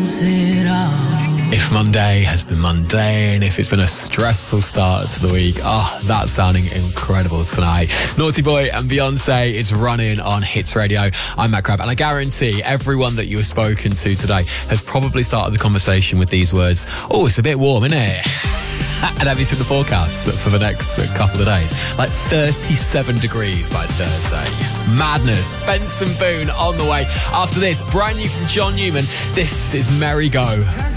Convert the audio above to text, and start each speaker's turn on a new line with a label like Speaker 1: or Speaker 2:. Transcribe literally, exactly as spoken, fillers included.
Speaker 1: If Monday has been mundane, if it's been a stressful start to the week, oh, that's sounding incredible tonight. Naughty Boy and Beyonce, it's running on Hits Radio. I'm Matt Crabb, and I guarantee everyone that you have spoken to today has probably started the conversation with these words. Oh, it's a bit warm, isn't it? And have you seen the forecast for the next couple of days? Like thirty-seven degrees by Thursday. Madness. Benson Boone on the way. After this, brand new from John Newman. This is Merry Go.